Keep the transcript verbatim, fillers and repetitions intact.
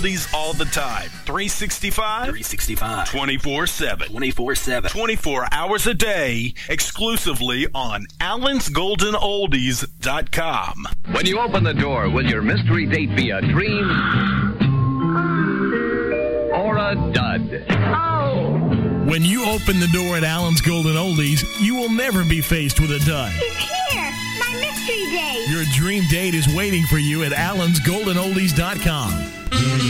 oldies all the time. three sixty-five? three sixty-five. twenty-four seven. twenty-four seven. twenty-four hours a day, exclusively on allens golden oldies dot com. When you open the door, will your mystery date be a dream or a dud? Oh. When you open the door at Allen's Golden Oldies, you will never be faced with a dud. It's here. My mystery date. Your dream date is waiting for you at allens golden oldies dot com.